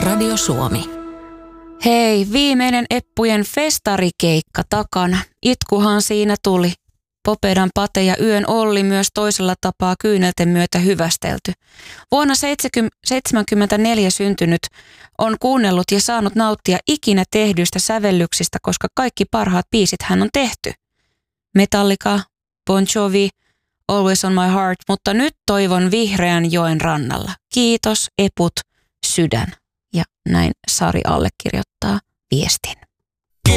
Radio Suomi. Hei, viimeinen Eppujen festarikeikka takana. Itkuhan siinä tuli. Popedan Pate ja Yön Olli myös toisella tapaa kyynelten myötä hyvästelty. Vuonna 1974 syntynyt on kuunnellut ja saanut nauttia ikinä tehdyistä sävellyksistä, koska kaikki parhaat biisit hän on tehty. Metallica, Bon Jovi, Always on my heart, mutta nyt toivon Vihreän joen rannalla. Kiitos, Eput, sydän. Ja näin Sari allekirjoittaa viestin.